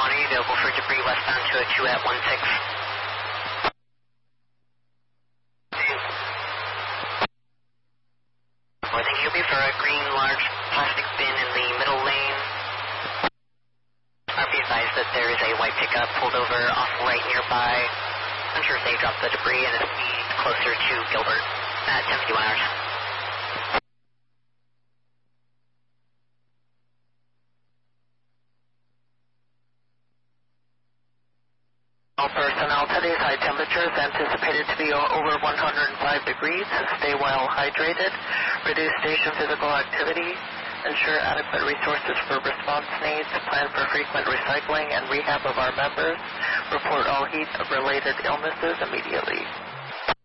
Are you available for debris westbound 202 at 16? I think you'll be for a green large plastic bin in the middle lane. Be advised that there is a white pickup pulled over off right nearby. I'm sure if they drop the debris and it'll be closer to Gilbert at 10:51 hours. All personnel, today's high temperature is anticipated to be over 105 degrees. Stay well hydrated. Reduce station physical activity. Ensure adequate resources for response needs. Plan for frequent recycling and rehab of our members. Report all heat-related illnesses immediately.